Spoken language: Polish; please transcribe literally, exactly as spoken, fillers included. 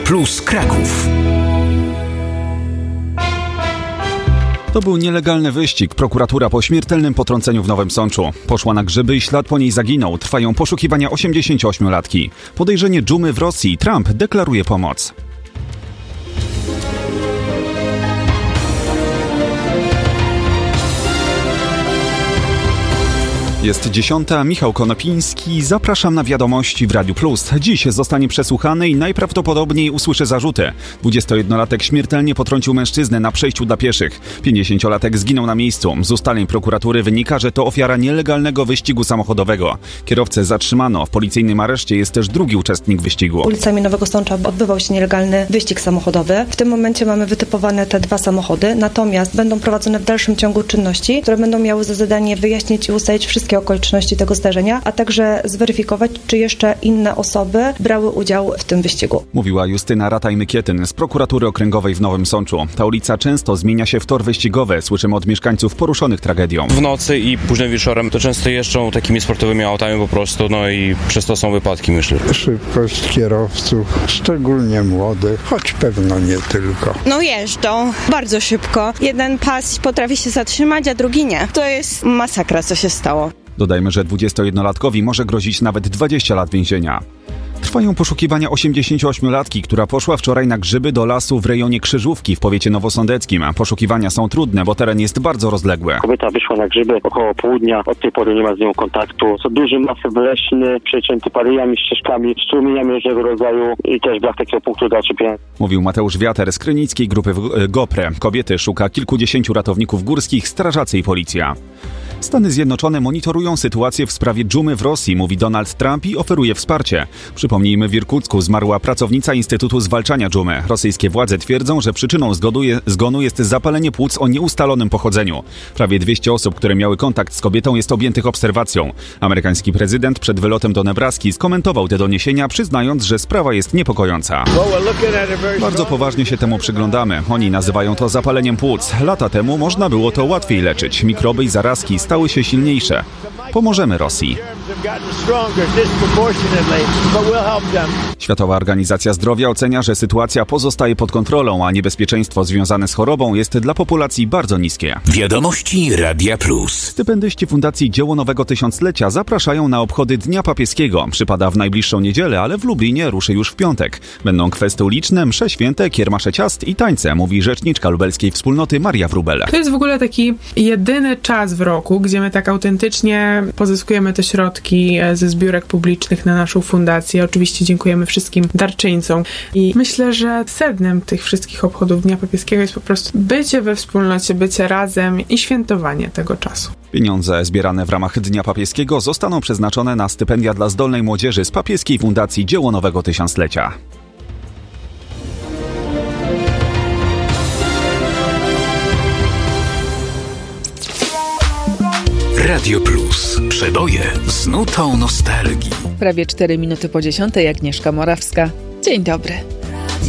Plus Kraków. To był nielegalny wyścig. Prokuratura po śmiertelnym potrąceniu w Nowym Sączu poszła na grzyby i ślad po niej zaginął. Trwają poszukiwania osiemdziesięcioośmiolatki. Podejrzenie dżumy w Rosji. Trump deklaruje pomoc. Jest dziesiąta, Michał Konopiński. Zapraszam na wiadomości w Radiu Plus. Dziś zostanie przesłuchany i najprawdopodobniej usłyszy zarzuty. dwudziestojednolatek śmiertelnie potrącił mężczyznę na przejściu dla pieszych. pięćdziesięciolatek zginął na miejscu. Z ustaleń prokuratury wynika, że to ofiara nielegalnego wyścigu samochodowego. Kierowcę zatrzymano. W policyjnym areszcie jest też drugi uczestnik wyścigu. Ulicami Nowego Sącza odbywał się nielegalny wyścig samochodowy. W tym momencie mamy wytypowane te dwa samochody, natomiast będą prowadzone w dalszym ciągu czynności, które będą miały za zadanie wyjaśnić i ustalić wszystkie okoliczności tego zdarzenia, a także zweryfikować, czy jeszcze inne osoby brały udział w tym wyścigu. Mówiła Justyna Rataj-Mykietyn z prokuratury okręgowej w Nowym Sączu. Ta ulica często zmienia się w tor wyścigowy. Słyszymy od mieszkańców poruszonych tragedią. W nocy i późnym wieczorem to często jeżdżą takimi sportowymi autami po prostu, no i przez to są wypadki, myślę. Szybkość kierowców, szczególnie młodych, choć pewno nie tylko. No jeżdżą bardzo szybko. Jeden pas potrafi się zatrzymać, a drugi nie. To jest masakra, co się stało. Dodajmy, że dwudziestojednolatkowi może grozić nawet dwadzieścia lat więzienia. Trwają poszukiwania osiemdziesięcioośmiolatki, która poszła wczoraj na grzyby do lasu w rejonie Krzyżówki w powiecie nowosądeckim. Poszukiwania są trudne, bo teren jest bardzo rozległy. Kobieta wyszła na grzyby około południa, od tej pory nie ma z nią kontaktu. To duży masyw leśny, przecięty parejami, ścieżkami, strumieniami różnego rodzaju i też brak takiego punktu do zaczepienia. Mówił Mateusz Wiater z krynickiej grupy GoPre. Kobiety szuka kilkudziesięciu ratowników górskich, strażacy i policja. Stany Zjednoczone monitorują sytuację w sprawie dżumy w Rosji, mówi Donald Trump i oferuje wsparcie. Przypomnijmy, w Irkucku zmarła pracownica Instytutu Zwalczania Dżumy. Rosyjskie władze twierdzą, że przyczyną zgonu jest zapalenie płuc o nieustalonym pochodzeniu. Prawie dwieście osób, które miały kontakt z kobietą, jest objętych obserwacją. Amerykański prezydent przed wylotem do Nebraski skomentował te doniesienia, przyznając, że sprawa jest niepokojąca. Bardzo poważnie się temu przyglądamy. Oni nazywają to zapaleniem płuc. Lata temu można było to łatwiej leczyć. Mikroby i zarazki stały się silniejsze. Pomożemy Rosji. Światowa Organizacja Zdrowia ocenia, że sytuacja pozostaje pod kontrolą, a niebezpieczeństwo związane z chorobą jest dla populacji bardzo niskie. Wiadomości Radia Plus. Stypendyści Fundacji Dzieło Nowego Tysiąclecia zapraszają na obchody Dnia Papieskiego. Przypada w najbliższą niedzielę, ale w Lublinie ruszy już w piątek. Będą kwestie uliczne, msze święte, kiermasze ciast i tańce, mówi rzeczniczka lubelskiej wspólnoty Maria Wróbel. To jest w ogóle taki jedyny czas w roku, gdzie my tak autentycznie pozyskujemy te środki ze zbiórek publicznych na naszą fundację. Oczywiście dziękujemy wszystkim darczyńcom. I myślę, że sednem tych wszystkich obchodów Dnia Papieskiego jest po prostu bycie we wspólnocie, bycie razem i świętowanie tego czasu. Pieniądze zbierane w ramach Dnia Papieskiego zostaną przeznaczone na stypendia dla zdolnej młodzieży z Papieskiej Fundacji Dzieło Nowego Tysiąclecia. Radio Plus. Przeboje z nutą nostalgii. Prawie cztery minuty po dziesiątej, Agnieszka Morawska. Dzień dobry.